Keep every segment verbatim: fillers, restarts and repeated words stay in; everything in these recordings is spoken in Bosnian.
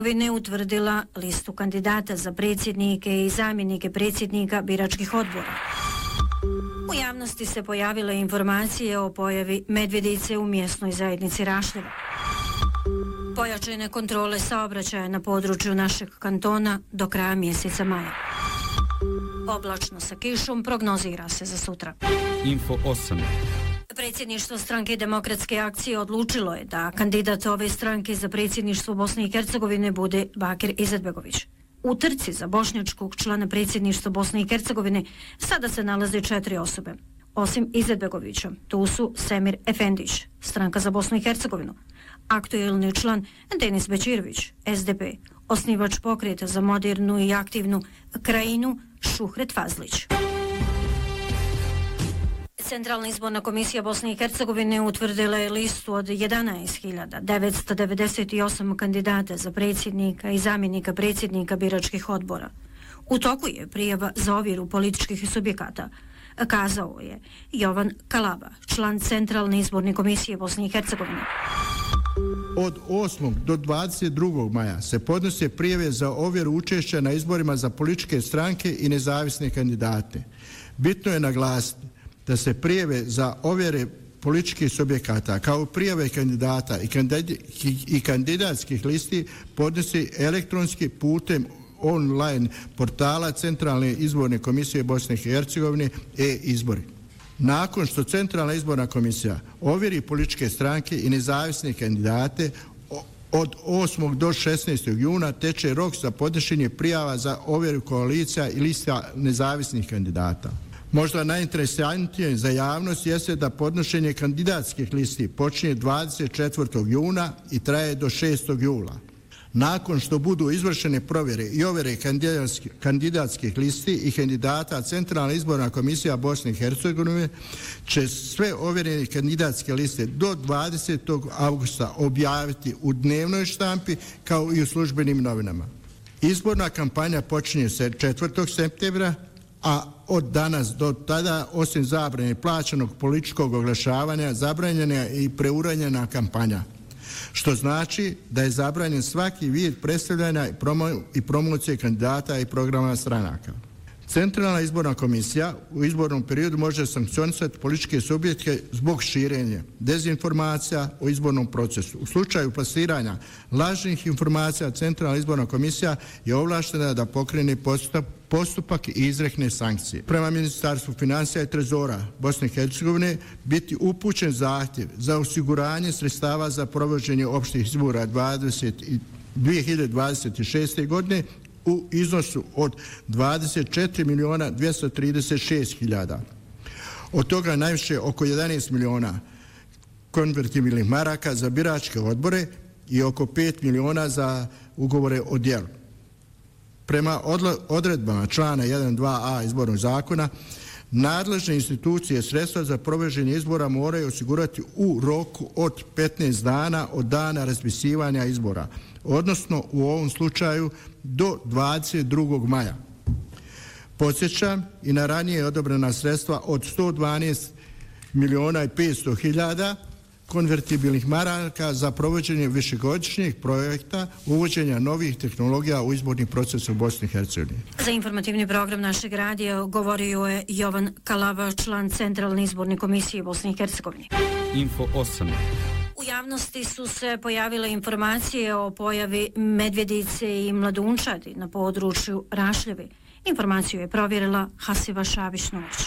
ne utvrdila listu kandidata za predsjednike i zamjenike predsjednika biračkih odbora. U javnosti se pojavile informacije o pojavi medvjedice u mjesnoj zajednici Rašljeva. Pojačane kontrole saobraćaja na području našeg kantona do kraja mjeseca maja. Oblačno sa kišom prognozira se za sutra. Info osam. Predsjedništvo stranke Demokratske akcije odlučilo je da kandidat ove stranke za predsjedništvo Bosne i Hercegovine bude Bakir Izetbegović. U trci za bošnjačkog člana predsjedništva Bosne i Hercegovine sada se nalaze četiri osobe. Osim Izetbegovića, tu su Semir Efendić, stranka za Bosnu i Hercegovinu, aktuelni član Denis Bećirović, S D P, osnivač pokreta za modernu i aktivnu krajinu Šuhret Fazlić. Centralna izborna komisija Bosne i Hercegovine utvrdila je listu od jedanaest hiljada devetsto devedeset osam kandidata za predsjednika i zamjenika predsjednika biračkih odbora. U toku je prijava za ovjeru političkih subjekata, kazao je Jovan Kalaba, član Centralne izborne komisije Bosne i Hercegovine. Od osmog do dvadeset drugog maja se podnose prijave za ovjeru učešća na izborima za političke stranke i nezavisne kandidate. Bitno je naglasiti da se prijave za ovjere političkih subjekata kao prijave kandidata i, kandid, i kandidatskih listi podnosi elektronski putem online portala Centralne izborne komisije Bosne i Hercegovine e-izbori. Nakon što Centralna izborna komisija ovjeri političke stranke i nezavisne kandidate, od osmog do šesnaestog juna teče rok za podnošenje prijava za ovjeru koalicija i lista nezavisnih kandidata. Možda najinteresantnije za javnost jeste da podnošenje kandidatskih listi počinje dvadeset četvrtog juna i traje do šestog jula. Nakon što budu izvršene provjere i ovjere kandidatskih, kandidatskih listi i kandidata, Centralna izborna komisija Bosne i Hercegovine će sve ovjerene kandidatske liste do dvadesetog avgusta objaviti u dnevnoj štampi kao i u službenim novinama. Izborna kampanja počinje se četvrtog septembra, a od danas do tada, osim zabrane plaćenog političkog oglašavanja, zabranjena je i preuranjena kampanja, što znači da je zabranjen svaki vid predstavljanja i, promo, i promocije kandidata i programa stranaka. Centralna izborna komisija u izbornom periodu može sankcionisati političke subjekte zbog širenja dezinformacija o izbornom procesu. U slučaju plasiranja lažnih informacija, Centralna izborna komisija je ovlaštena da pokrene postup, postupak i izrekne sankcije. Prema Ministarstvu financija i trezora Bosne i Hercegovine biti upućen zahtjev za osiguranje sredstava za provođenje opštih izbora dvije hiljade dvadeset šeste. godine u iznosu od dvadeset četiri miliona dvjesto trideset šest hiljada. Od toga najviše oko jedanaest miliona konvertibilnih maraka za biračke odbore i oko pet miliona za ugovore o djelu. Prema odredbama člana jedan dva a izbornog zakona, nadležne institucije sredstva za provođenje izbora moraju osigurati u roku od petnaest dana od dana raspisivanja izbora, odnosno u ovom slučaju do dvadeset drugog maja. Podsjećam i na ranije odobrena sredstva od sto dvanaest miliona i petsto hiljada konvertibilnih maraka za provođenje višegodišnjeg projekta uvođenja novih tehnologija u izborni proces u Bosni i Hercegovini. Za informativni program našeg radija govorio je Jovan Kalava, član Centralne izborne komisije Bosne i Hercegovine. Info osam. U javnosti su se pojavile informacije o pojavi medvjedice i mladunčadi na području Rašljevi. Informaciju je provjerila Hasiva Šabić-Nović.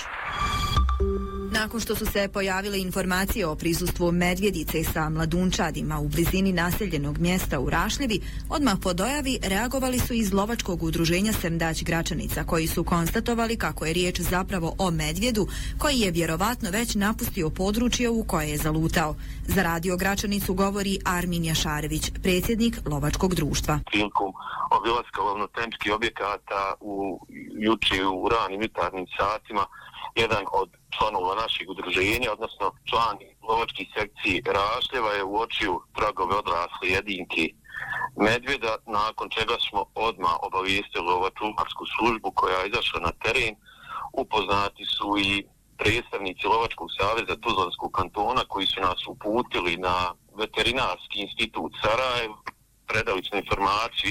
Nakon što su se pojavile informacije o prisustvu medvjedice sa mladunčadima u blizini naseljenog mjesta u Rašljevi, odmah po dojavi reagovali su iz lovačkog udruženja Srndać Gračanica, koji su konstatovali kako je riječ zapravo o medvjedu koji je vjerovatno već napustio područje u koje je zalutao. Za Radio Gračanicu govori Armin Jašarević, predsjednik lovačkog društva. Prilikom obilaska lovnotemskih objekata u juče u ranim jutarnjim satima, jedan od članova našeg udruženja, odnosno član lovačkih sekciji Rašljeva, je uočio tragove odrasle jedinke medvjeda, nakon čega smo odmah obavijestili lovačku službu koja je izašla na teren. Upoznati su i predstavnici Lovačkog saveza Tuzlanskog kantona koji su nas uputili na veterinarski institut Sarajevo, predali smo informaciju